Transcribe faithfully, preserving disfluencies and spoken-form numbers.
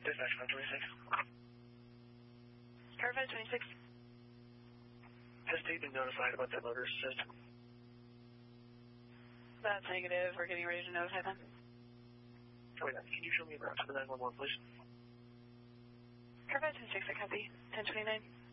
Dispatch five twenty-six. Car five twenty-six. Has State been notified about that motor assist? That's negative. We're getting ready to notify them. Oh, yeah. Can you show me a route to the nine one one, please? Car five twenty-six, I copy. ten twenty-nine.